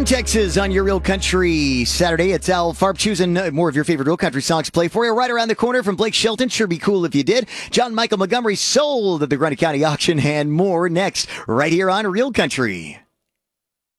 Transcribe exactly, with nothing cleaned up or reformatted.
Texas on your Real Country Saturday. It's Al Farb choosing more of your favorite Real Country songs to play for you. Right around the corner from Blake Shelton. Sure be cool if you did. John Michael Montgomery sold at the Grundy County auction and more next right here on Real Country.